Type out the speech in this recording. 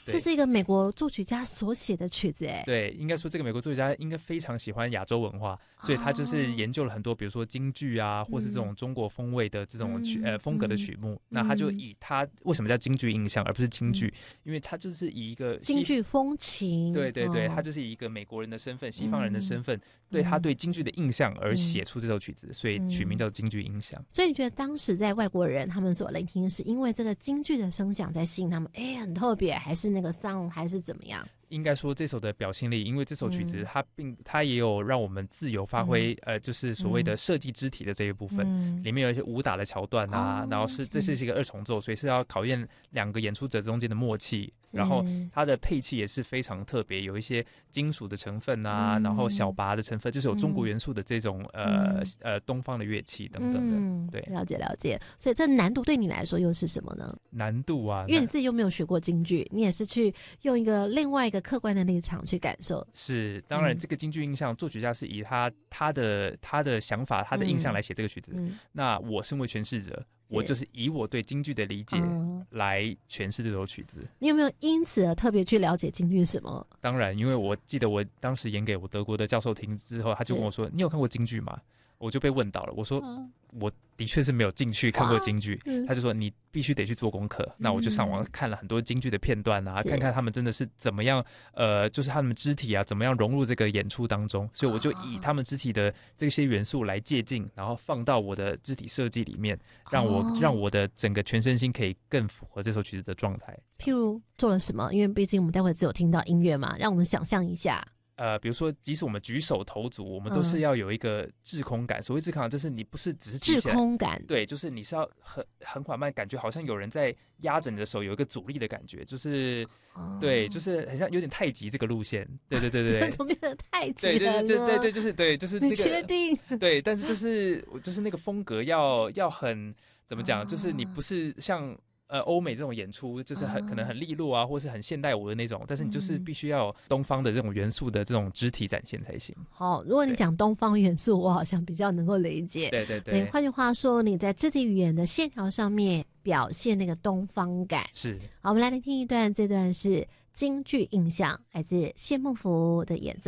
这是一个美国作曲家所写的曲子。 对，应该说这个美国作曲家应该非常喜欢亚洲文化，所以他就是研究了很多比如说京剧啊，或是这种中国风味的这种风格的曲目。那他就以他为什么叫京剧印象而不是京剧，因为他就是以一个京剧风情， 对对对，他就是以一个美国人的身份、西方人的身份，对他对京剧的印象而写出这首曲子，所以取名叫京剧印象。 所以你觉得当时在外国人他们所聆听，是因为这个京剧的声响在吸引他们，很特别，还是那个 sound， 还是怎么样？ 应该说这首的表现力，因为这首曲子它也有让我们自由发挥，就是所谓的设计肢体的这一部分，里面有一些武打的桥段啊，然后这是一个二重奏，所以是要考验两个演出者中间的默契，然后它的配器也是非常特别，有一些金属的成分啊，然后小拔的成分，就是有中国元素的这种东方的乐器等等的。对， 了解了解。所以这难度对你来说又是什么呢？ 难度啊， 因为你自己又没有学过京剧，你也是去用一个另外一个客观的立场去感受。 是，当然这个京剧印象，作曲家是以他的想法、他的印象来写这个曲子。那我身为诠释者，我就是以我对京剧的理解来诠释这首曲子。 你有没有因此而特别去了解京剧什么？ 当然，因为我记得我当时演给我德国的教授听之后，他就跟我说：“你有看过京剧吗？”我就被问到了，我说我的确是没有进去看过京剧，他就说你必须得去做功课。那我就上网看了很多京剧的片段啊，看看他们真的是怎么样，就是他们肢体啊怎么样融入这个演出当中，所以我就以他们肢体的这些元素来借鉴，然后放到我的肢体设计里面，让我的整个全身心可以更符合这首曲子的状态。 譬如做了什么？因为毕竟我们待会只有听到音乐嘛，让我们想象一下。 比如说，即使我们举手投足，我们都是要有一个滞空感。所谓滞空感，就是你不是只是举起来， 滞空感， 对，就是你是要很缓慢，感觉好像有人在压着你的手，有一个阻力的感觉，就是对，就是很像有点太极这个路线。对对对对， 怎么变得太极了呢？ 对，就是那个。 你确定？ 对，但是就是那个风格要很怎么讲？就是你不是像。欧美这种演出就是可能很利落啊，或是很现代舞的那种，但是你就是必须要有东方的这种元素的这种肢体展现才行。 好，如果你讲东方元素，我好像比较能够理解。 对对对， 换句话说，你在肢体语言的线条上面表现那个东方感。 是。 好，我们来听一段，这段是京剧印象，来自谢孟福的演奏。